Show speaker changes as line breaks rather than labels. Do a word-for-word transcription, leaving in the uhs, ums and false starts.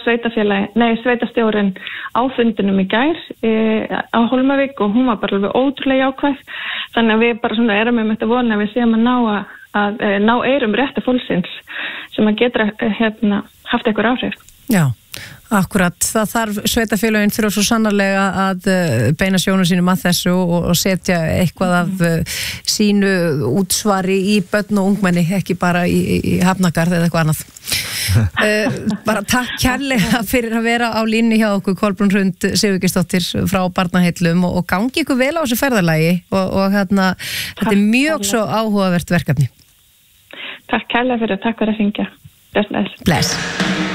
sveitafélagi, nei, sveitastjórinn á fundinum í gær e, á Hólmavík og hún var bara alveg ótrúlega jákvæð. Þannig að við bara svona erum með þetta vona að við séum að ná að, að, að ná eyrum rétta fólksins sem að getur hérna haft einhver áhrif.
Já. Akkurat, það þarf sveitafélögin þurfa svo sannarlega að beina sjónum sínum að þessu og, og setja eitthvað af uh, sínu útsvari í börn og ungmenni, ekki bara í, í Hafnagarð eða eitthvað annað. uh, bara takk kærlega fyrir að vera á línni hjá okkur, Kolbrún Hrund Sigurgeirsdóttir frá Barnaheillum og, og gangi ykkur vel á þessu ferðalagi og, og hérna, þetta er mjög svo áhugavert verkefni.
Takk kærlega fyrir, takk fyrir að hringja. Bless.
Bless.